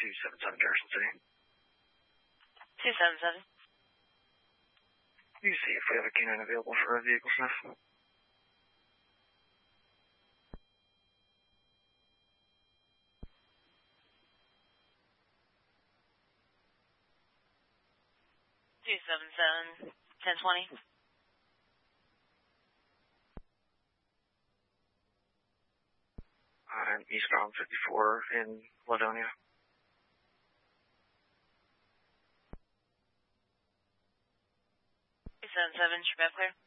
277 Garrison City. 277. You see if we have a canine available for a vehicle sniff. Two 277 1020. I'm eastbound 54 in Ladonia. 277, should be clear.